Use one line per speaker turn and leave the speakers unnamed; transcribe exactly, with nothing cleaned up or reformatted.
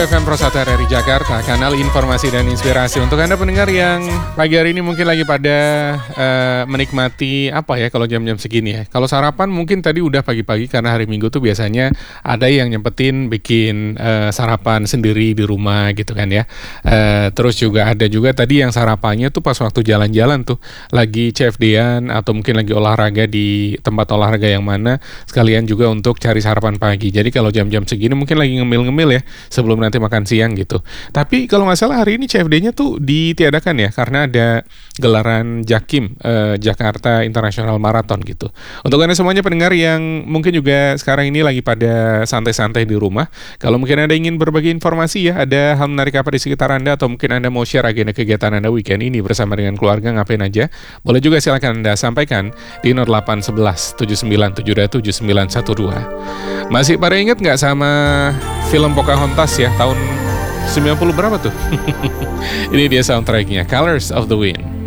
F M Prosata dari Jakarta, kanal informasi dan inspirasi. Untuk Anda pendengar yang pagi hari ini mungkin lagi pada uh, menikmati apa ya kalau jam-jam segini ya. Kalau sarapan mungkin tadi udah pagi-pagi karena hari Minggu tuh biasanya ada yang nyempetin bikin uh, sarapan sendiri di rumah gitu kan ya. Uh, terus juga ada juga tadi yang sarapannya tuh pas waktu jalan-jalan tuh lagi C F D-an atau mungkin lagi olahraga di tempat olahraga yang mana, sekalian juga untuk cari sarapan pagi. Jadi kalau jam-jam segini mungkin lagi ngemil-ngemil ya sebelum nanti makan siang gitu. Tapi kalau nggak salah hari ini C F D-nya tuh ditiadakan ya karena ada gelaran Jakim eh, Jakarta International Marathon gitu. Untuk Anda semuanya pendengar yang mungkin juga sekarang ini lagi pada santai-santai di rumah, kalau mungkin Anda ingin berbagi informasi ya, ada hal menarik apa di sekitar Anda atau mungkin Anda mau share agenda kegiatan Anda weekend ini bersama dengan keluarga ngapain aja, boleh juga silakan Anda sampaikan di nol delapan satu satu tujuh sembilan tujuh dua tujuh sembilan satu dua. Masih pada ingat nggak sama film Pocahontas ya tahun sembilan puluh berapa tuh? Ini dia soundtracknya, Colors of the Wind.